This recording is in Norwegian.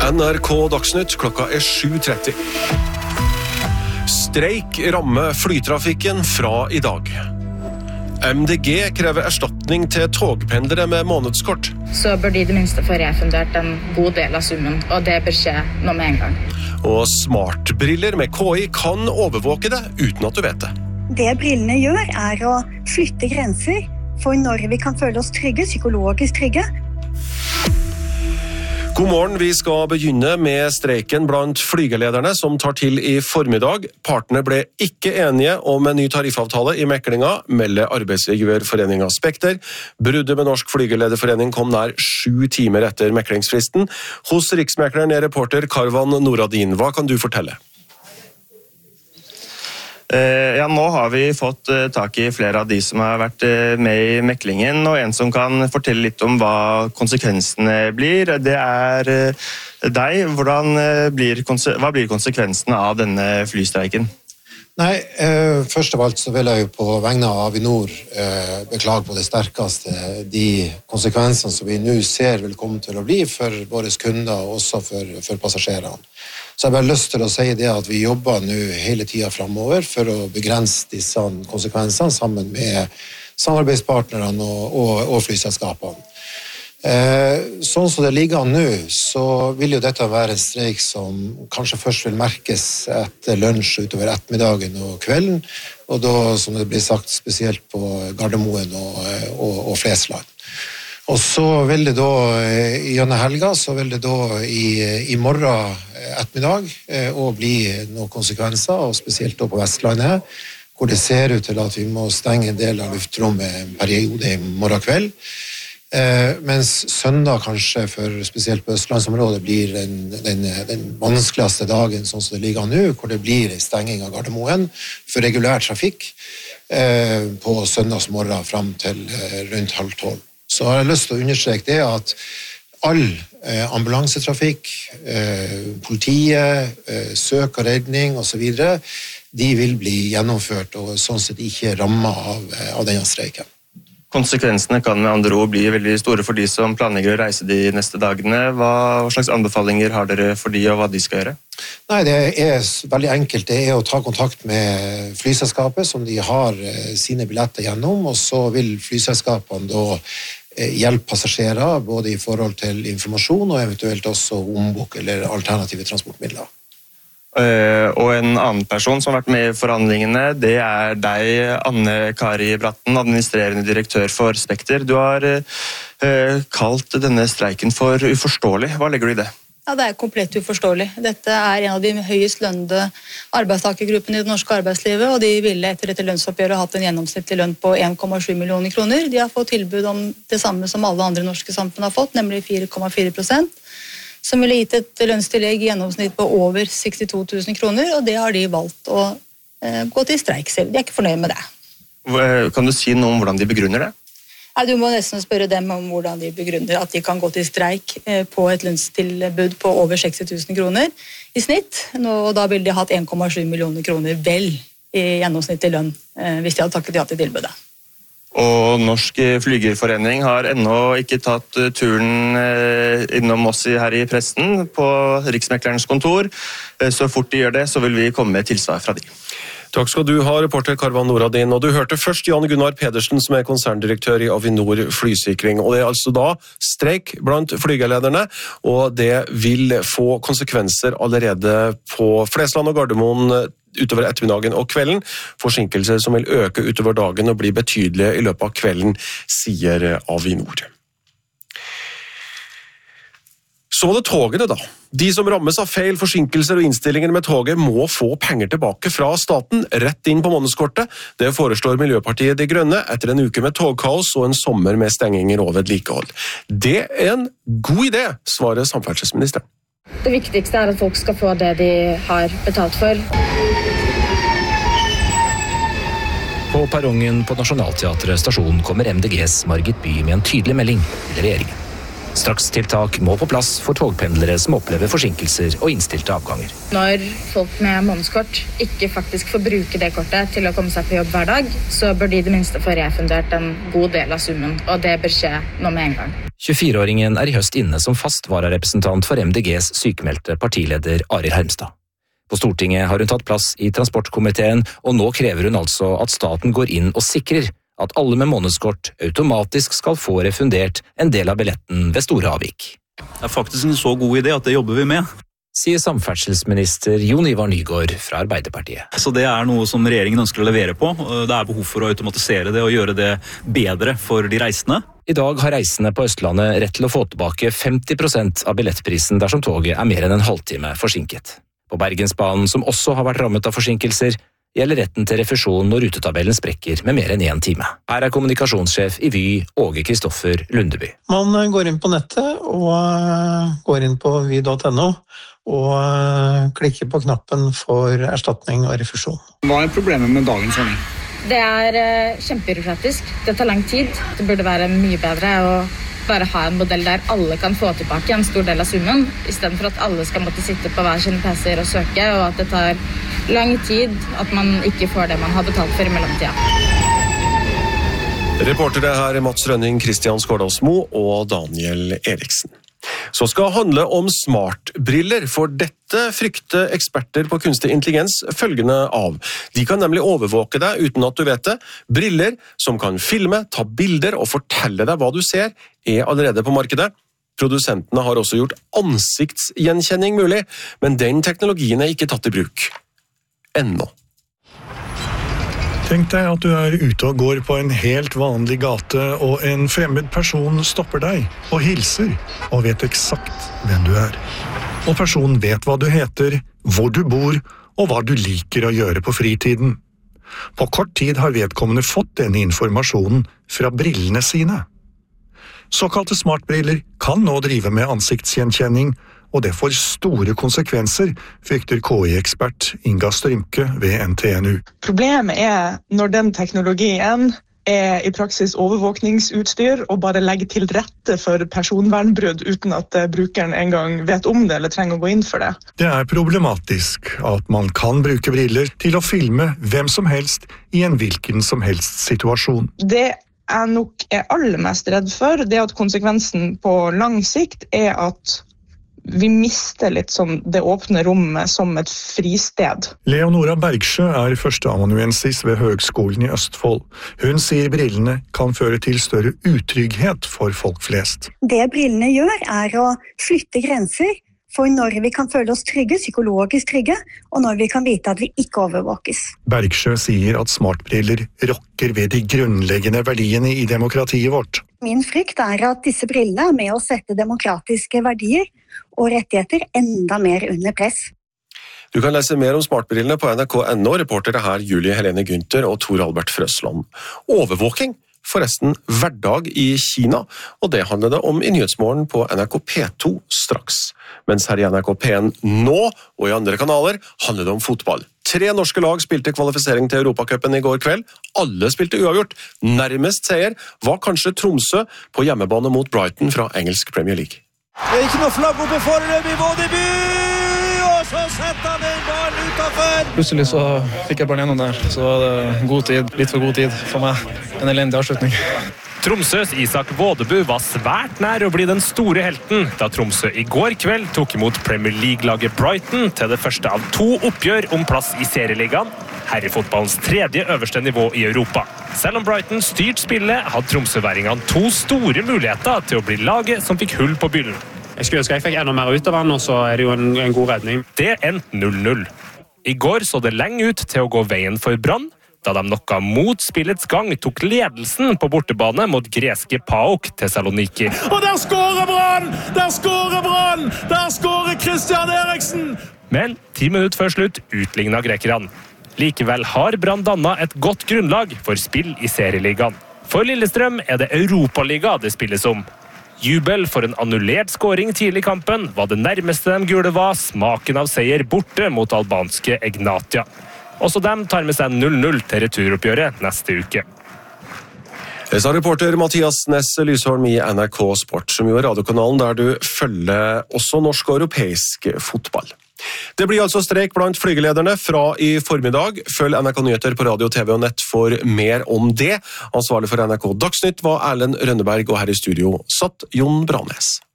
NRK Dagsnytt, klokka 7:30. Streik rammer flytrafikken fra i dag. MDG krever erstatning til togpendlere med månedskort. Så bør de det minste få refundert en god del av summen, og det bør skje nå med en gang. Og smartbriller med KI kan overvåke det uten at du vet det. Det brillene gjør er å flytte grenser for når vi kan føle oss trygge, psykologisk trygge. God morgen, vi skal begynne med streiken blant flygelederne som tar til i formiddag. Partene ble ikke enige om en ny tariffavtale i meklinga, melder arbeidsgiverforeningen Spekter. Bruddet med Norsk Flygelederforening kom nær 7 timer etter meklingsfristen. Hos Riksmekleren er reporter Karvan Noradin. Hva kan du fortelle? Ja, nå har vi fått tak i flere av de som har vært med i meklingen, og en som kan fortelle litt om hva konsekvensene blir. Det er deg. Hva blir konsekvensene av denne flystreiken? Nei, først av alt så vil jeg jo på vegne av Avinor beklage på det sterkeste de konsekvensene som vi nå ser vil komme til å bli for våre kunder og også for passasjerene. Så jeg har bare lyst til å si det at vi jobber nå hele tiden fremover for å begrense disse konsekvensene sammen med samarbeidspartnerne og flyselskapene. Sånn som det ligger an nå, så vil jo dette være en streik som kanskje først vil merkes etter lunsj utover ettermiddagen og kvelden, og da, som det blir sagt, spesielt på Gardermoen og Flesland. Og så vil det da, gjennom helga, så vil det da i morgen ettermiddag og bli noen konsekvenser, og spesielt da på Vestlandet, hvor det ser ut til at vi må stenge en del av luftrommet en periode i morgen kveld. Mens søndag kanskje, spesielt på Østlandsområdet, blir den vanskeligste dagen sånn som det ligger nå, hvor det blir en stenging av Gardermoen for regulær trafikk på søndagsmorgen frem til rundt 11:30. Så har jeg lyst til å understreke det at all ambulansetrafikk, politiet, søk og redning og så videre, de vil bli gjennomført og sånn sett ikke rammet av denne streiken. Konsekvensene kan med andre ord bli veldig store for de som planlegger å reise de neste dagene. Hva slags anbefalinger har dere for de, og hva de skal gjøre? Nei, det er veldig enkelt. Det er å ta kontakt med flyselskapet som de har sine billetter gjennom, og så vil flyselskapene da hjelpe passasjerer både i forhold til informasjon og eventuelt også ombok eller alternative transportmidler. Og en annen person som har vært med i forhandlingene, det er deg, Anne Kari Bratten, administrerende direktør for Spekter. Du har kalt denne streiken for uforståelig. Hva legger du i det? Ja, det er komplett uforståelig. Dette er en av de høyest lønnede arbeidstakergruppene i det norske arbeidslivet, og de ville etter dette lønnsoppgjøret hatt en gjennomsnittlig lønn på 1,7 millioner kroner. De har fått tilbud om det samme som alle andre norske samfunn har fått, nemlig 4,4%, som ville gitt et lønnstillegg i gjennomsnitt på over 62 000 kroner, og det har de valgt å gå til streik selv. De er ikke fornøyd med det. Kan du si noe om hvordan de begrunner det? Ja, du må nesten spørre dem om hvordan de begrunner at de kan gå til streik på et lønnstilbud på over 60 000 kroner i snitt, og da ville de hatt 1,7 millioner kroner vel i gjennomsnittlig lønn hvis de hadde takket ja til tilbudet. Og Norsk Flygerforening har ennå ikke tatt turen innom oss her i pressen på Riksmeklerens kontor. Så fort de gjør det, så vil vi komme med tilsvar fra de. Takk skal du ha, reporter Karvan Noradin. Og du hørte først Jan Gunnar Pedersen, som er konserndirektør i Avinor Flysikring. Og det er altså da streik blant flygelederne, og det vil få konsekvenser allerede på Flesland og Gardermoen utover ettermiddagen og kvelden. Forsinkelser som vil øke utover dagen og bli betydelige i løpet av kvelden, sier Avinor. Så var det togene da. De som rammes av feil, forsinkelser og innstillinger med toget må få penger tilbake fra staten, rett inn på månedskortet. Det foreslår Miljøpartiet De Grønne etter en uke med togkaos og en sommer med stenginger og vedlikehold. Det er en god idé, svarer samferdselsministeren. Det viktigste er at folk skal få det de har betalt for. På perrongen på Nationaltheatret stasjon kommer MDGs Margit By med en tydelig melding til regjeringen. Strakstiltak må på plass for togpendlere som opplever forsinkelser og innstilte avganger. Når folk med månedskort ikke faktisk får bruke det kortet til å komme seg på jobb hver dag, så bør de det minste få refundert en god del av summen, og det bør skje nå med en gang. 24-åringen er i høst inne som fast vararepresentant for MDGs sykemeldte partileder Arild Hermstad. På Stortinget har hun tatt plass i transportkomiteen, og nå krever hun altså at staten går inn og sikrer at alle med månedskort automatisk skal få refundert en del av billetten ved store avvik. Det er faktisk en så god idé at det jobber vi med. Sier samferdselsminister Jon Ivar Nygård fra Arbeiderpartiet. Så det er noe som regjeringen ønsker å levere på. Det er behov for å automatisere det og gjøre det bedre for de reisende. I dag har reisende på Østlandet rett til å få tilbake 50% av billettprisen dersom toget er mer enn en halvtime forsinket. På Bergensbanen, som også har vært rammet av forsinkelser, gjelder retten til refusjon når rutetabellen sprekker med mer enn 1 time. Her er kommunikasjonssjef i Vy, Åge Kristoffer Lundeby. Man går inn på nettet og går inn på vy.no og klikker på knappen for erstatning og refusjon. Hva er problemet med dagens ordning? Det er kjempebyråkratisk. Det tar lang tid. Det burde være mye bedre å bare ha en modell der alle kan få tilbake en stor del av summen, i stedet for at alle skal måtte sitte på hver sin PC-er og søke, og at det tar lang tid at man ikke får det man har betalt for i mellomtida. Reportere her er Mats Rønning, Kristian Skårdalsmo og Daniel Eriksen. Så skal handle om smartbriller, for dette frykter eksperter på kunstig intelligens følgende av. De kan nemlig overvåke deg uten at du vet det. Briller som kan filme, ta bilder og fortelle deg hva du ser, er allerede på markedet. Produsentene har også gjort ansiktsgjenkjenning mulig, men den teknologien er ikke tatt i bruk. Ennå. Tenk deg at du er ute og går på en helt vanlig gate, og en fremmed person stopper deg og hilser, og vet eksakt hvem du er. Og personen vet hva du heter, hvor du bor, og hva du liker å gjøre på fritiden. På kort tid har vedkommende fått denne informasjonen fra brillene sine. Såkalte smartbriller kan nå drive med ansiktsgjenkjenning, og det får store konsekvenser, frykter KI-ekspert Inga Strymke ved NTNU. Problemet er når den teknologien er i praksis overvåkningsutstyr og bare legger til rette for personvernbrudd uten at brukeren engang vet om det eller trenger å gå inn for det. Det er problematisk at man kan bruke briller til å filme hvem som helst i en hvilken som helst situasjon. Det jeg nok er aller mest redd for, det er at konsekvensen på lang sikt er at vi mister litt sånn det åpne rommet som et fristed. Leonora Bergsjø er førsteamanuensis ved Høgskolen i Østfold. Hun sier brillene kan føre til større utrygghet for folk flest. Det brillene gjør er å flytte grenser for når vi kan føle oss trygge, psykologisk trygge, og når vi kan vite at vi ikke overvåkes. Bergsjø sier at smartbriller rokker ved de grunnleggende verdiene i demokratiet vårt. Min frykt er at disse brillene er med å sette demokratiske verdier og rettigheter enda mer under press. Du kan lese mer om smartbrillene på nrk.no, reportere her Julie Helene Günther og Tor Albert Frøsland. Overvåking, forresten hverdag i Kina, og det handler det om i Nyhetsmorgen på NRK P2 straks. Mens her i NRK P1 nå, og i andre kanaler, handler det om fotball. 3 norske lag spilte kvalifisering til Europacupen i går kveld. Alle spilte uavgjort. Nærmest seier var kanskje Tromsø på hjemmebane mot Brighton fra engelsk Premier League. Det er ikke noe flagg oppe foreløpig, Bådeby! Og så setter han den ballen utenfor! Plutselig så fikk jeg ballen gjennom der, så var det god tid, litt for god tid for meg. En elendig avslutning. Tromsøs Isak Bådeby var svært nær å bli den store helten da Tromsø i går kveld tok imot Premier League-laget Brighton til det første av 2 oppgjør om plass i serieligaen, herrefotballens 3. øverste nivå i Europa. Selv om Brighton styrt spillet, hadde tromsøværingene 2 store muligheter til å bli laget som fikk hull på byllen. Jeg skulle ønske jeg fikk enda mer ut av den, og så er det jo en god redning. Det endte 0-0. I går så det lenge ut til å gå veien for Brann, da de noe mot spillets gang tok ledelsen på bortebane mot greske PAOK Thessaloniki. Og der skårer Brann! Der skårer Brann! Der skårer Christian Eriksen! Men 10 minutter før slutt utlignet grekerne. Likevel har Brann dannet et godt grunnlag for spill i serieligaen. For Lillestrøm er det Europaliga det spilles om. Jubel for en annullert skåring tidlig i kampen var det nærmeste de gule var smaken av seier borte mot albanske Egnatia. Også dem tar med seg 0-0 til returoppgjøret neste uke. Det sa reporter Mathias Næss Lysholm i NRK Sport, som jo er radiokanalen der du følger også norsk og europeisk fotball. Det blir altså streik blant flygelederne fra i formiddag. Følg NRK Nyheter på radio, TV og nett for mer om det. Ansvarlig for NRK Dagsnytt var Erlend Rønneberg, og her i studio satt Jon Branes.